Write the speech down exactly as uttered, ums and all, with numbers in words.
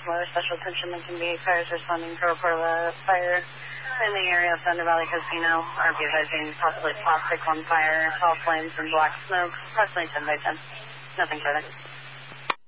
some other special attention that can be fires responding to report a fire in the area of Thunder Valley Casino. R V advising possibly plastic on fire, tall flames and black smoke, approximately ten by ten. Nothing further.